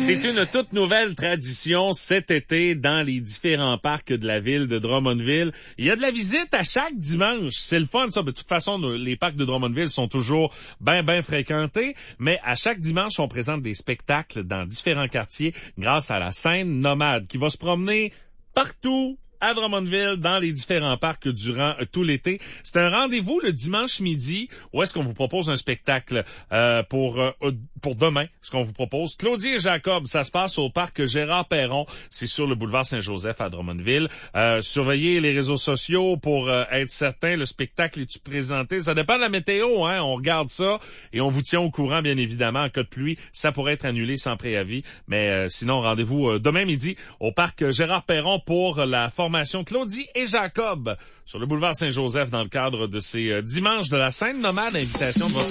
C'est une toute nouvelle tradition cet été dans les différents parcs de la ville de Drummondville. Il y a de la visite à chaque dimanche. C'est le fun, ça. De toute façon, les parcs de Drummondville sont toujours bien fréquentés, mais à chaque dimanche, on présente des spectacles dans différents quartiers grâce à la scène nomade qui va se promener partout à Drummondville, dans les différents parcs durant tout l'été. C'est un rendez-vous le dimanche midi où est-ce qu'on vous propose un spectacle pour demain. Ce qu'on vous propose, Claudie et Jacob, ça se passe au parc Gérard Perron. C'est sur le boulevard Saint-Joseph à Drummondville. Surveillez les réseaux sociaux pour être certain le spectacle est-tu présenté. Ça dépend de la météo, hein. On regarde ça et on vous tient au courant, bien évidemment. En cas de pluie, ça pourrait être annulé sans préavis. Mais sinon, rendez-vous demain midi au parc Gérard Perron pour la formation Claudie et Jacob sur le boulevard Saint-Joseph dans le cadre de ces dimanches de la scène nomade. Invitation de votre